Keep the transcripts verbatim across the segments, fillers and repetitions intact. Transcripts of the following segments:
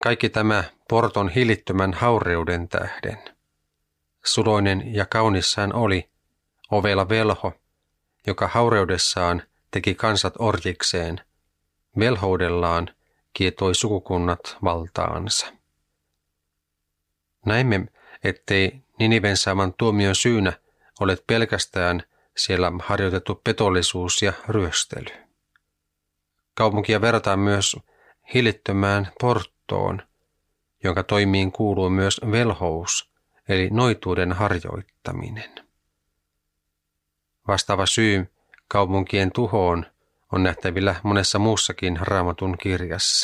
Kaikki tämä Porton hillittömän haureuden tähden. Suloinen ja kaunis hän oli, ovela velho, joka haureudessaan teki kansat orjikseen, velhoudellaan kietoi sukukunnat valtaansa. Näimme, ettei Niniven saaman tuomion syynä olet pelkästään siellä harjoitettu petollisuus ja ryöstely. Kaupunkia verrataan myös hillittömään Porttoon, jonka toimiin kuuluu myös velhous, eli noituuden harjoittaminen. Vastaava syy kaupunkien tuhoon on nähtävillä monessa muussakin Raamatun kirjassa.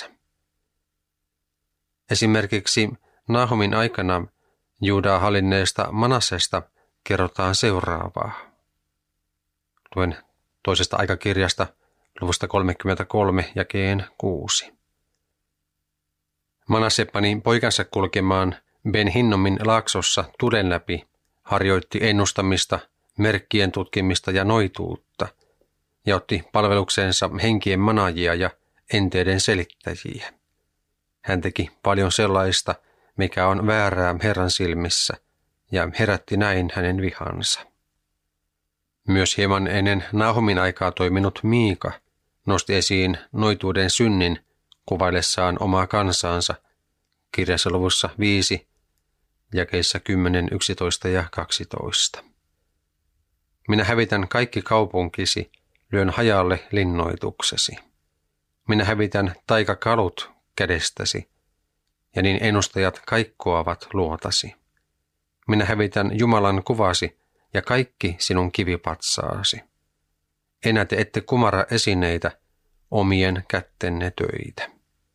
Esimerkiksi Naahumin aikana Juudaa hallinneesta Manassesta kerrotaan seuraavaa. Luen toisesta aikakirjasta luvusta kolmekymmentäkolme jakeen kuusi. Manasse pani poikansa kulkemaan Ben Hinnomin laaksossa tulen läpi, harjoitti ennustamista, merkkien tutkimista ja noituutta, ja otti palvelukseensa henkien manajia ja enteiden selittäjiä. Hän teki paljon sellaista, mikä on väärää Herran silmissä, ja herätti näin hänen vihansa. Myös hieman ennen Naahumin aikaa toiminut Miika nosti esiin noituuden synnin kuvaillessaan omaa kansaansa kirjassa luvussa viisi, jakeissa kymmenen, yksitoista ja kaksitoista. Minä hävitän kaikki kaupunkisi, lyön hajalle linnoituksesi. Minä hävitän taikakalut kädestäsi, ja niin ennustajat kaikkoavat luotasi. Minä hävitän Jumalan kuvasi ja kaikki sinun kivipatsaasi. Enää te ette kumara esineitä, omien kättenne töitä.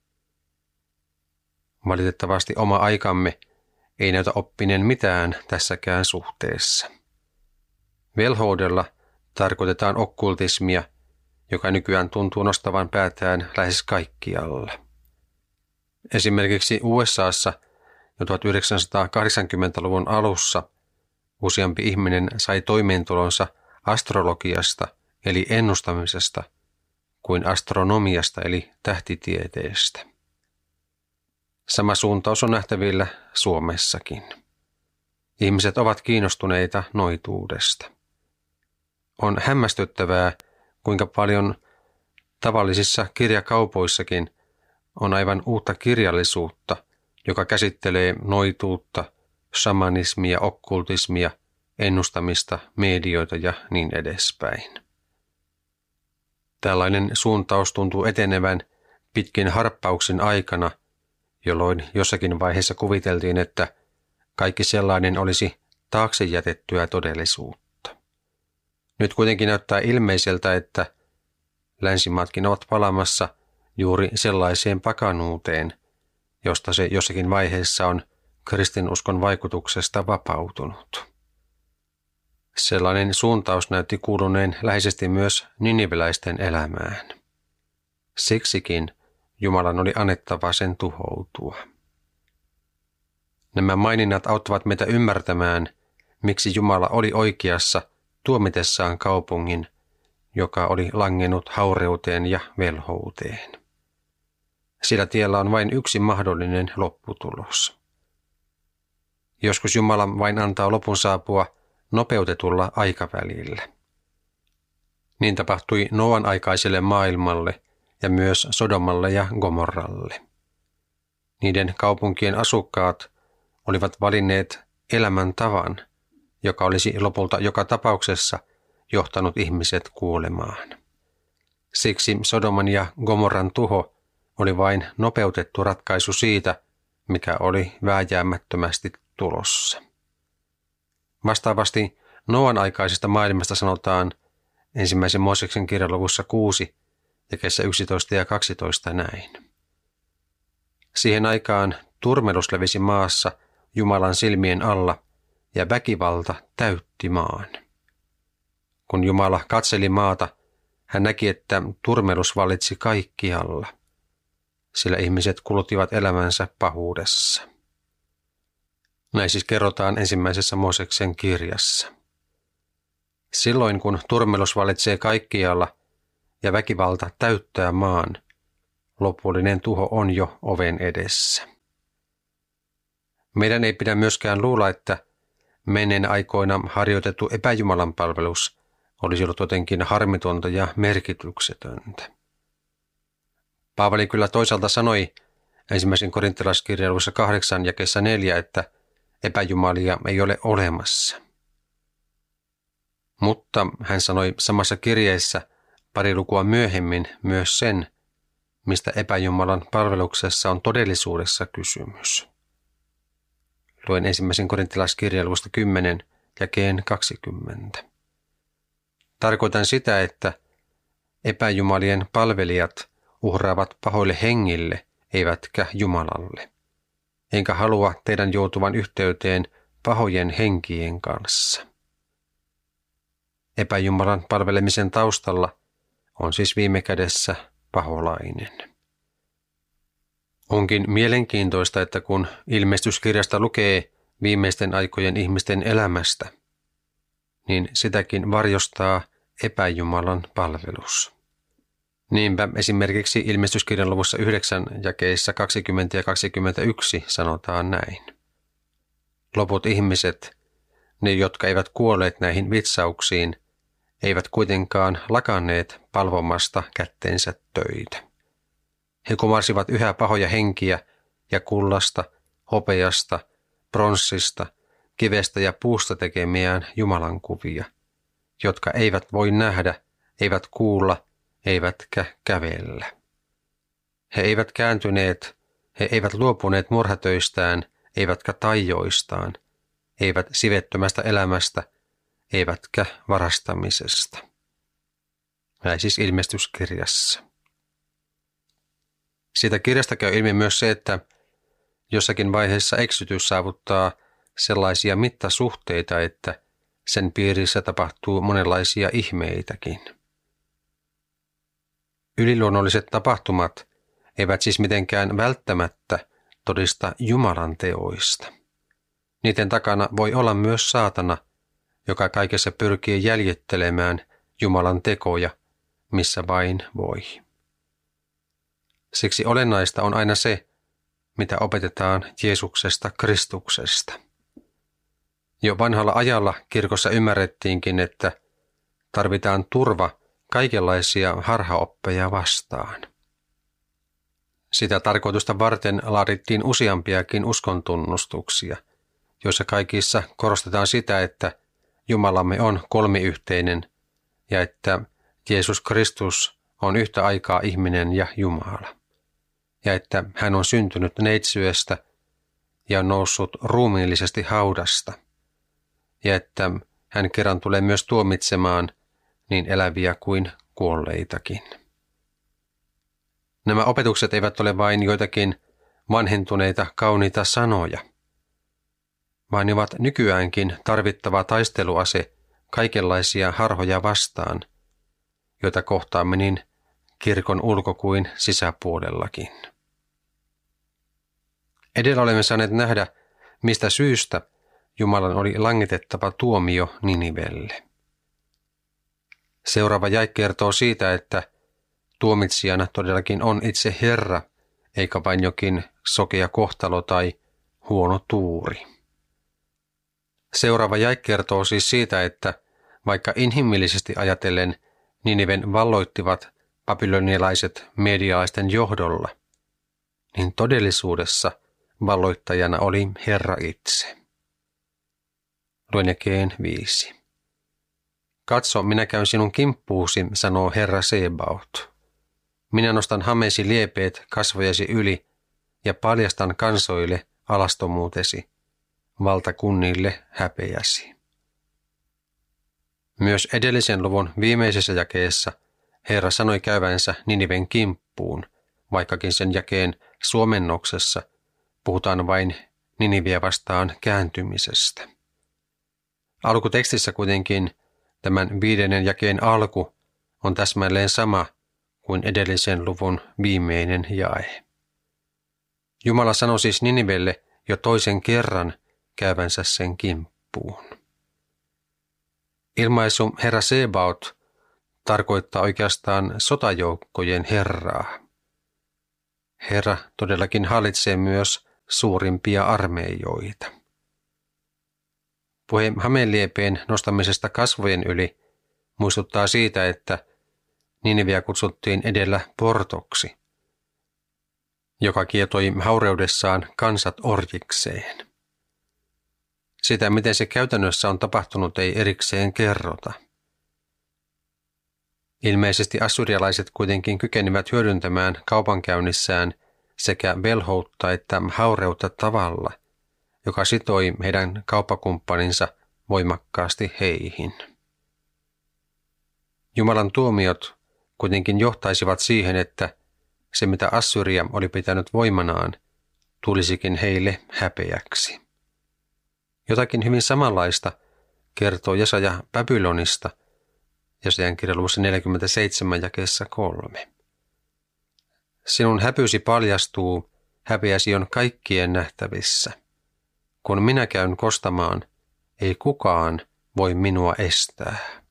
Valitettavasti oma aikamme ei näytä oppineen mitään tässäkään suhteessa. Velhoudella tarkoitetaan okkultismia, joka nykyään tuntuu nostavan päätään lähes kaikkialla. Esimerkiksi U S A:ssa jo tuhatyhdeksänsataakahdeksankymmentäluvun alussa useampi ihminen sai toimeentulonsa astrologiasta eli ennustamisesta kuin astronomiasta eli tähtitieteestä. Sama suuntaus on nähtävillä Suomessakin. Ihmiset ovat kiinnostuneita noituudesta. On hämmästyttävää, kuinka paljon tavallisissa kirjakaupoissakin on aivan uutta kirjallisuutta, joka käsittelee noituutta, shamanismia, okkultismia, ennustamista, medioita ja niin edespäin. Tällainen suuntaus tuntuu etenevän pitkin harppauksen aikana, jolloin jossakin vaiheessa kuviteltiin, että kaikki sellainen olisi taakse jätettyä todellisuutta. Nyt kuitenkin näyttää ilmeiseltä, että länsimaatkin ovat palaamassa juuri sellaiseen pakanuuteen, josta se jossakin vaiheessa on kristinuskon vaikutuksesta vapautunut. Sellainen suuntaus näytti kuuluneen läheisesti myös niniveläisten elämään. Siksikin Jumalan oli annettava sen tuhoutua. Nämä maininnat auttavat meitä ymmärtämään, miksi Jumala oli oikeassa tuomitessaan kaupungin, joka oli langennut haureuteen ja velhouteen. Sillä tiellä on vain yksi mahdollinen lopputulos. Joskus Jumala vain antaa lopun saapua nopeutetulla aikavälillä. Niin tapahtui Noan aikaiselle maailmalle ja myös Sodomalle ja Gomorralle. Niiden kaupunkien asukkaat olivat valinneet elämäntavan, joka olisi lopulta joka tapauksessa johtanut ihmiset kuolemaan. Siksi Sodoman ja Gomorran tuho oli vain nopeutettu ratkaisu siitä, mikä oli vääjäämättömästi tulossa. Vastaavasti Noan aikaisesta maailmasta sanotaan ensimmäisen Mooseksen kirjan luvussa kuusi, jakeissa yksitoista ja kaksitoista näin. Siihen aikaan turmelus levisi maassa Jumalan silmien alla ja väkivalta täytti maan. Kun Jumala katseli maata, hän näki, että turmelus vallitsi kaikkialla, sillä ihmiset kuluttivat elämänsä pahuudessa. Näin siis kerrotaan ensimmäisessä Mooseksen kirjassa. Silloin kun turmelus vallitsee kaikkialla ja väkivalta täyttää maan, lopullinen tuho on jo oven edessä. Meidän ei pidä myöskään luulla, että menneen aikoina harjoitettu epäjumalan palvelus olisi ollut jotenkin harmitonta ja merkityksetöntä. Paavali kyllä toisaalta sanoi ensimmäisen korintalaiskirjan luvussa kahdeksan jakeessa neljä, että epäjumalia ei ole olemassa. Mutta hän sanoi samassa kirjeessä pari lukua myöhemmin myös sen, mistä epäjumalan palveluksessa on todellisuudessa kysymys. Luen ensimmäisen korintalaiskirjan luvusta kymmenen jakeen kaksikymmentä. Tarkoitan sitä, että epäjumalien palvelijat uhraavat pahoille hengille, eivätkä Jumalalle. Enkä halua teidän joutuvan yhteyteen pahojen henkien kanssa. Epäjumalan palvelemisen taustalla on siis viime kädessä paholainen. Onkin mielenkiintoista, että kun ilmestyskirjasta lukee viimeisten aikojen ihmisten elämästä, niin sitäkin varjostaa epäjumalan palvelus. Niinpä esimerkiksi ilmestyskirjan luvussa yhdeksän jakeissa kaksikymmentä ja kaksikymmentäyksi sanotaan näin. Loput ihmiset, ne jotka eivät kuolleet näihin vitsauksiin, eivät kuitenkaan lakanneet palvomasta kättensä töitä. He kumarsivat yhä pahoja henkiä ja kullasta, hopeasta, pronssista, kivestä ja puusta tekemiään Jumalan kuvia, jotka eivät voi nähdä, eivät kuulla, eivätkä kävellä. He eivät kääntyneet, he eivät luopuneet murhatöistään, eivätkä taioistaan, eivät sivettömästä elämästä, eivätkä varastamisesta. Näin siis ilmestyskirjassa. Siitä kirjasta käy ilmi myös se, että jossakin vaiheessa eksytys saavuttaa sellaisia mittasuhteita, että sen piirissä tapahtuu monenlaisia ihmeitäkin. Yliluonnolliset tapahtumat eivät siis mitenkään välttämättä todista Jumalan teoista. Niiden takana voi olla myös saatana, joka kaikessa pyrkii jäljittelemään Jumalan tekoja, missä vain voi. Siksi olennaista on aina se, mitä opetetaan Jeesuksesta Kristuksesta. Jo vanhalla ajalla kirkossa ymmärrettiinkin, että tarvitaan turva kaikenlaisia harhaoppeja vastaan. Sitä tarkoitusta varten laadittiin useampiakin uskontunnustuksia, joissa kaikissa korostetaan sitä, että Jumalamme on kolmiyhteinen ja että Jeesus Kristus on yhtä aikaa ihminen ja Jumala, ja että hän on syntynyt neitsyöstä ja on noussut ruumiillisesti haudasta, ja että hän kerran tulee myös tuomitsemaan niin eläviä kuin kuolleitakin. Nämä opetukset eivät ole vain joitakin vanhentuneita kauniita sanoja, vaan ne ovat nykyäänkin tarvittava taisteluase kaikenlaisia harhoja vastaan, joita kohtaamme niin kirkon ulko- kuin sisäpuolellakin. Edellä olemme saaneet nähdä, mistä syystä Jumalan oli langitettava tuomio Ninivelle. Seuraava jae kertoo siitä, että tuomitsijana todellakin on itse Herra, eikä vain jokin sokea kohtalo tai huono tuuri. Seuraava jae kertoo siis siitä, että vaikka inhimillisesti ajatellen Niniven valloittivat babylonialaiset medialaisten johdolla, niin todellisuudessa valloittajana oli Herra itse. Luen jakeen viisi. Katso, minä käyn sinun kimppuusi, sanoo Herra Sebaot. Minä nostan hameesi liepeet kasvojesi yli ja paljastan kansoille alastomuutesi, valtakunnille häpeäsi. Myös edellisen luvun viimeisessä jakeessa Herra sanoi käyvänsä Niniven kimppuun, vaikkakin sen jakeen suomennoksessa puhutaan vain Niniviä vastaan kääntymisestä. Alkutekstissä kuitenkin tämän viidennen jakeen alku on täsmälleen sama kuin edellisen luvun viimeinen jae. Jumala sanoi siis Ninivelle jo toisen kerran käyvänsä sen kimppuun. Ilmaisu Herra Sebaot tarkoittaa oikeastaan sotajoukkojen Herraa. Herra todellakin hallitsee myös suurimpia armeijoita. Puhe hameliepeen nostamisesta kasvojen yli muistuttaa siitä, että Niniveä kutsuttiin edellä portoksi, joka kietoi haureudessaan kansat orjikseen. Sitä, miten se käytännössä on tapahtunut, ei erikseen kerrota. Ilmeisesti assyrialaiset kuitenkin kykenivät hyödyntämään kaupankäynnissään sekä velhoutta että haureutta tavalla, joka sitoi heidän kauppakumppaninsa voimakkaasti heihin. Jumalan tuomiot kuitenkin johtaisivat siihen, että se mitä Assyria oli pitänyt voimanaan, tulisikin heille häpeäksi. Jotakin hyvin samanlaista kertoo Jesaja Babylonista, Jesajan kirja luvussa neljäkymmentäseitsemän jakeessa kolme. Sinun häpysi paljastuu, häpeäsi on kaikkien nähtävissä. Kun minä käyn kostamaan, ei kukaan voi minua estää.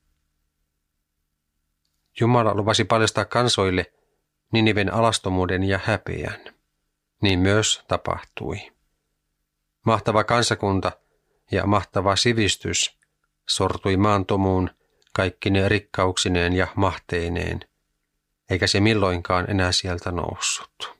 Jumala lupasi paljastaa kansoille Niniven alastomuuden ja häpeän. Niin myös tapahtui. Mahtava kansakunta ja mahtava sivistys sortui maantomuun kaikkine rikkauksineen ja mahteineen, eikä se milloinkaan enää sieltä noussut.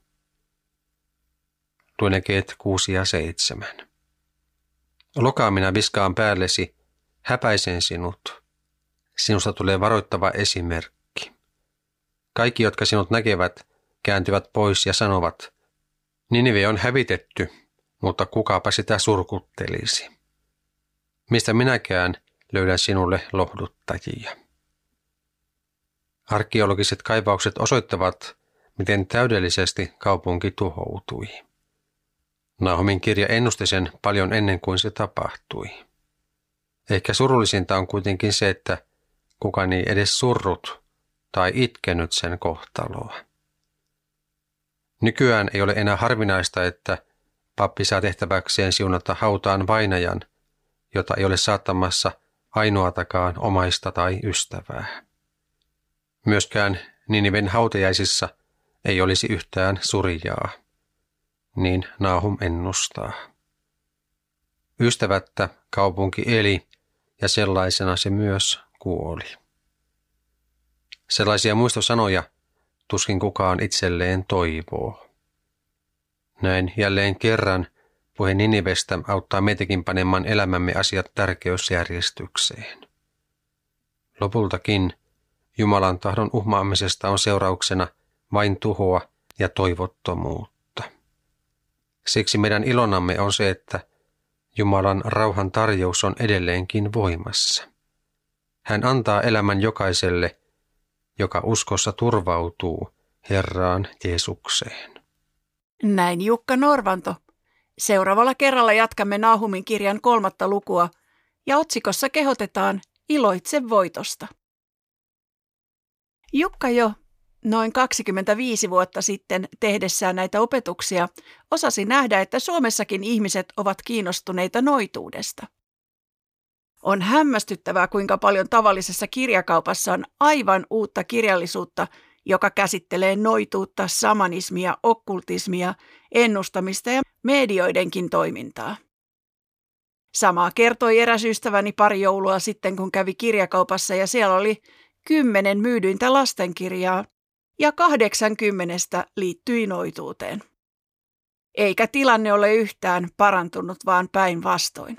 Luen jakeet kuusi ja seitsemän. Lokaa minä viskaan päällesi, häpäisen sinut. Sinusta tulee varoittava esimerkki. Kaikki, jotka sinut näkevät, kääntyvät pois ja sanovat, Ninive on hävitetty, mutta kukapa sitä surkuttelisi. Mistä minäkään löydän sinulle lohduttajia. Arkeologiset kaivaukset osoittavat, miten täydellisesti kaupunki tuhoutui. Nahumin kirja ennusti sen paljon ennen kuin se tapahtui. Ehkä surullisinta on kuitenkin se, että kukaan ei edes surrut tai itkenyt sen kohtaloa. Nykyään ei ole enää harvinaista, että pappi saa tehtäväkseen siunata hautaan vainajan, jota ei ole saattamassa ainoatakaan omaista tai ystävää. Myöskään Niniven hautajaisissa ei olisi yhtään surijaa, niin Nahum ennustaa. Ystävättä kaupunki eli ja sellaisena se myös kuoli. Sellaisia muistosanoja tuskin kukaan itselleen toivoo. Näin jälleen kerran puhe Ninivestä auttaa meitäkin panemaan elämämme asiat tärkeysjärjestykseen. Lopultakin Jumalan tahdon uhmaamisesta on seurauksena vain tuhoa ja toivottomuutta. Siksi meidän ilonamme on se, että Jumalan rauhan tarjous on edelleenkin voimassa. Hän antaa elämän jokaiselle, joka uskossa turvautuu Herraan Jeesukseen. Näin Jukka Norvanto. Seuraavalla kerralla jatkamme Nahumin kirjan kolmatta lukua ja otsikossa kehotetaan Iloitse voitosta. Jukka jo noin kaksikymmentäviisi vuotta sitten tehdessään näitä opetuksia osasi nähdä, että Suomessakin ihmiset ovat kiinnostuneita noituudesta. On hämmästyttävää, kuinka paljon tavallisessa kirjakaupassa on aivan uutta kirjallisuutta, joka käsittelee noituutta, samanismia, okkultismia, ennustamista ja medioidenkin toimintaa. Samaa kertoi eräs ystäväni pari joulua sitten, kun kävi kirjakaupassa ja siellä oli kymmenen myydyintä lastenkirjaa ja kahdeksankymmenestä liittyi noituuteen. Eikä tilanne ole yhtään parantunut, vaan päinvastoin.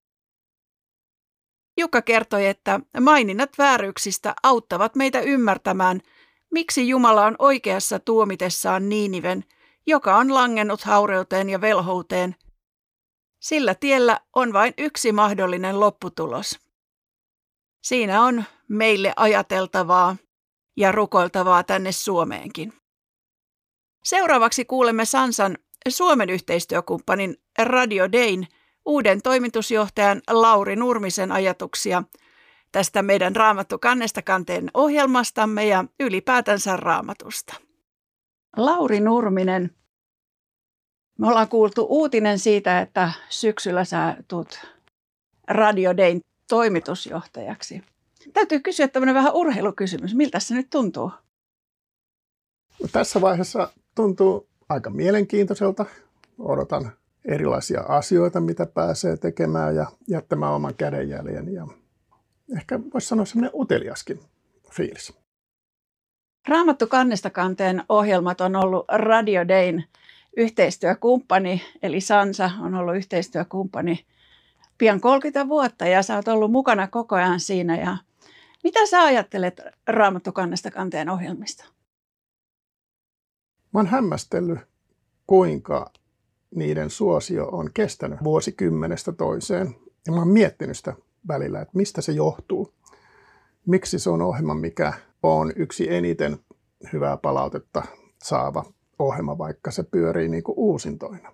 Jukka kertoi, että maininnat vääryyksistä auttavat meitä ymmärtämään, miksi Jumala on oikeassa tuomitessaan Niiniven, joka on langennut haureuteen ja velhouteen. Sillä tiellä on vain yksi mahdollinen lopputulos. Siinä on meille ajateltavaa ja rukoiltavaa tänne Suomeenkin. Seuraavaksi kuulemme Sansan Suomen yhteistyökumppanin Radio Dayn uuden toimitusjohtajan Lauri Nurmisen ajatuksia tästä meidän Raamattu kannesta kanteen ohjelmastamme ja ylipäätänsä Raamatusta. Lauri Nurminen, me ollaan kuultu uutinen siitä, että syksyllä sä tulet Radio Dayn toimitusjohtajaksi. Täytyy kysyä tämmöinen vähän urheilukysymys. Miltä se nyt tuntuu? Tässä vaiheessa tuntuu aika mielenkiintoiselta. Odotan erilaisia asioita, mitä pääsee tekemään ja jättämään oman kädenjäljen. Ja ehkä voisi sanoa semmoinen uteliaskin fiilis. Raamattu kannesta kanteen ohjelmat on ollut Radio Dayn yhteistyökumppani, eli Sansa on ollut yhteistyökumppani pian kolmekymmentä vuotta ja sä oot ollut mukana koko ajan siinä. Ja mitä sä ajattelet Raamattu kannesta kanteen ohjelmista? Mä oon hämmästellyt, kuinka niiden suosio on kestänyt vuosikymmenestä toiseen. Ja mä oon miettinyt sitä välillä, että mistä se johtuu. Miksi se on ohjelma, mikä on yksi eniten hyvää palautetta saava ohjelma, vaikka se pyörii niin kuin uusintoina.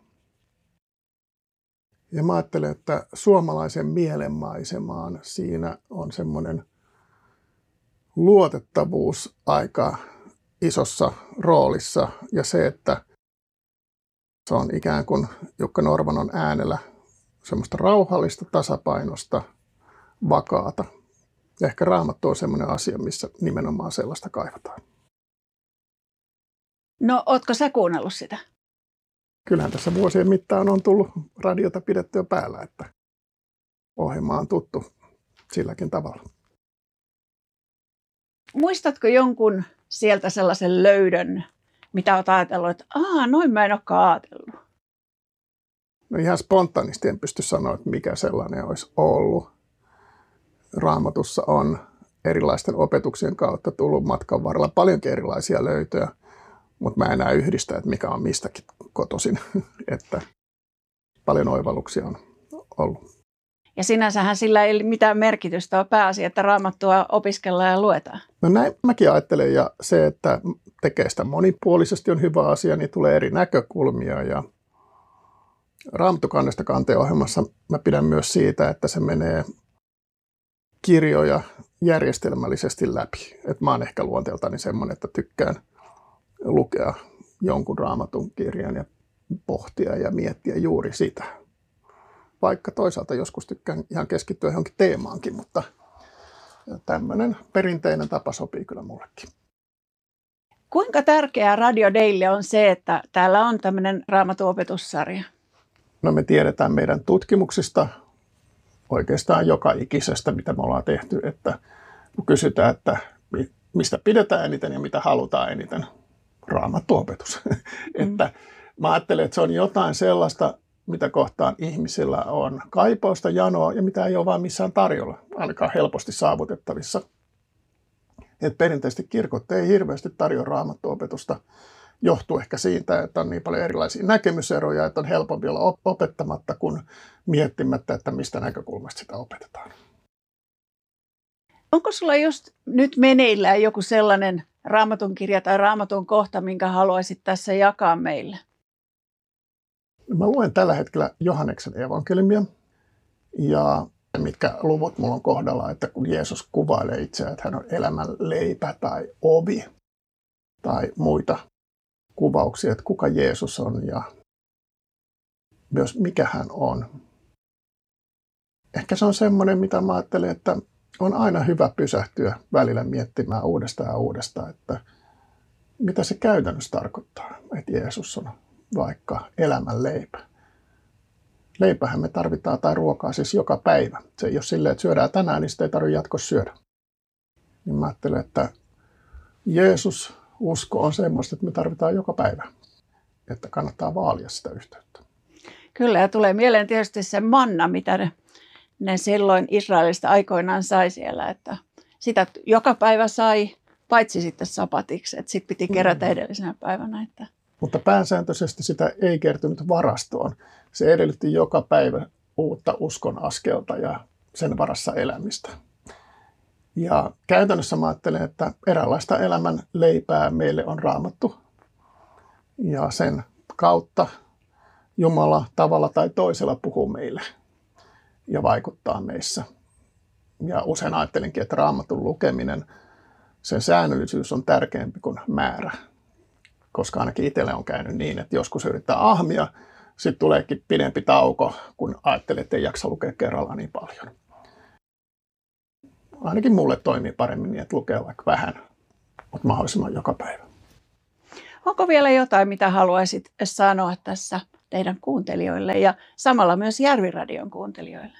Ja mä ajattelen, että suomalaisen mielenmaisemaan siinä on semmoinen luotettavuus aika isossa roolissa. Ja se, että se on ikään kuin Jukka Norvanon äänellä semmoista rauhallista, tasapainosta, vakaata. Ja ehkä Raamattu on semmoinen asia, missä nimenomaan sellaista kaivataan. No, ootko sä kuunnellut sitä? Kyllähän tässä vuosien mittaan on tullut radiota pidettyä päällä, että ohjelma on tuttu silläkin tavalla. Muistatko jonkun sieltä sellaisen löydön, mitä olet ajatellut, että aah, noin mä en olekaan ajatellut? No ihan spontaanisti en pysty sanoa, että mikä sellainen olisi ollut. Raamatussa on erilaisten opetuksien kautta tullut matkan varrella paljonkin erilaisia löytöjä, mutta mä en enää yhdistä, että mikä on mistäkin kotoisin, että paljon oivalluksia on ollut. Ja sinänsähän sillä ei ole mitään merkitystä, on pääasia, että Raamattua opiskellaan ja luetaan. No näin mäkin ajattelen, ja se, että tekee sitä monipuolisesti on hyvä asia, niin tulee eri näkökulmia. Ja Raamattu kannesta kanteen ohjelmassa mä pidän myös siitä, että se menee kirjoja järjestelmällisesti läpi. Et mä oon ehkä luonteeltani semmoinen, että tykkään lukea jonkun Raamatun kirjan ja pohtia ja miettiä juuri sitä. Vaikka toisaalta joskus tykkään ihan keskittyä johonkin teemaankin, mutta tämmöinen perinteinen tapa sopii kyllä mullekin. Kuinka tärkeää Radio Daylle on se, että täällä on tämmöinen Raamatun opetussarja? No me tiedetään meidän tutkimuksista oikeastaan joka ikisestä, mitä me ollaan tehty, että kun kysytään, että mistä pidetään eniten ja mitä halutaan eniten, Raamattu-opetus. Mm. Että mä ajattelen, että se on jotain sellaista, mitä kohtaan ihmisillä on kaipausta, janoa ja mitä ei ole vaan missään tarjolla, ainakaan helposti saavutettavissa. Et perinteisesti kirkot ei hirveästi tarjoa Raamattu-opetusta. Johtuu ehkä siitä, että on niin paljon erilaisia näkemyseroja, että on helpompi olla opettamatta kuin miettimättä, että mistä näkökulmasta sitä opetetaan. Onko sulla just nyt meneillään joku sellainen Raamatun kirja tai Raamatun kohta, minkä haluaisit tässä jakaa meille? Mä luen tällä hetkellä Johanneksen evankeliumia, ja mitkä luvut mulla on kohdalla, että kun Jeesus kuvailee itseään, että hän on elämän leipä tai ovi tai muita kuvauksia, että kuka Jeesus on ja myös mikä hän on. Ehkä se on semmoinen, mitä mä ajattelen, että on aina hyvä pysähtyä välillä miettimään uudestaan ja uudestaan, että mitä se käytännössä tarkoittaa, että Jeesus on vaikka elämän leipä. Leipähän me tarvitaan tai ruokaa siis joka päivä. Se ei ole silleen, että syödään tänään, niin sitä ei tarvitse jatkossa syödä. Niin mä ajattelen, että Jeesus usko on semmoista, että me tarvitaan joka päivä. Että kannattaa vaalia sitä yhteyttä. Kyllä, ja tulee mieleen tietysti se manna, mitä ne, ne silloin Israelista aikoinaan sai siellä. Että sitä joka päivä sai, paitsi sitten sapatiksi, että sitten piti kerätä edellisenä päivänä. Että Mutta pääsääntöisesti sitä ei kertynyt varastoon. Se edellytti joka päivä uutta uskon askelta ja sen varassa elämistä. Ja käytännössä mä ajattelen, että eräänlaista elämän leipää meille on Raamattu. Ja sen kautta Jumala tavalla tai toisella puhuu meille ja vaikuttaa meissä. Ja usein ajattelenkin, että Raamatun lukeminen, sen säännöllisyys on tärkeämpi kuin määrä. Koska ainakin itselle on käynyt niin, että joskus yrittää ahmia, sitten tuleekin pidempi tauko, kun ajattelee, että ei jaksa lukea kerrallaan niin paljon. Ainakin mulle toimii paremmin niin, että lukee vaikka vähän, mutta mahdollisimman joka päivä. onko vielä jotain, mitä haluaisit sanoa tässä teidän kuuntelijoille ja samalla myös Järviradion kuuntelijoille?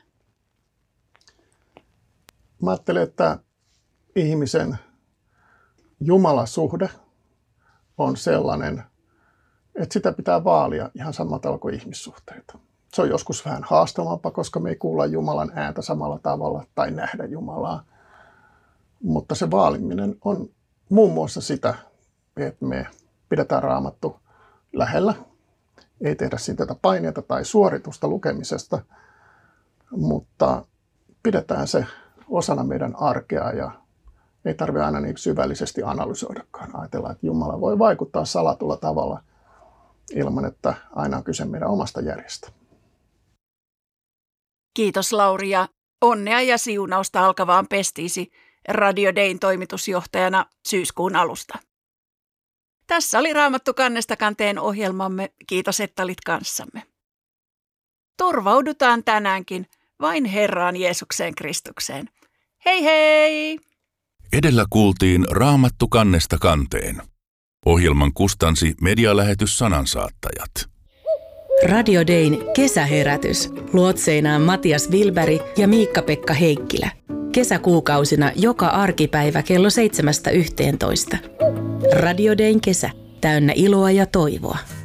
Mä ajattelen, että ihmisen Jumalasuhde on sellainen, että sitä pitää vaalia ihan samalla tavalla kuin ihmissuhteita. Se on joskus vähän haastavampaa, koska me ei kuulla Jumalan ääntä samalla tavalla tai nähdä Jumalaa. Mutta se vaaliminen on muun muassa sitä, että me pidetään Raamattu lähellä. Ei tehdä siitä paineita tai suoritusta lukemisesta, mutta pidetään se osana meidän arkea ja ei tarvitse aina niin syvällisesti analysoidakaan. Ajatellaan, että Jumala voi vaikuttaa salatulla tavalla ilman, että aina on kyse meidän omasta järjestä. Kiitos Lauri ja onnea ja siunausta alkavaan pestiisi Radio Dayn toimitusjohtajana syyskuun alusta. Tässä oli Raamattu kannesta kanteen ohjelmamme. Kiitos, että olit kanssamme. Turvaudutaan tänäänkin vain Herraan Jeesukseen Kristukseen. Hei hei! Edellä kuultiin Raamattu kannesta kanteen. Ohjelman kustansi medialähetys Sanansaattajat. Radio Dayn kesäherätys. Luotseinaan Matias Wilberg ja Miikka-Pekka Heikkilä. Kesäkuukausina joka arkipäivä kello seitsemästä yhteentoista. Radio Dayn kesä. Täynnä iloa ja toivoa.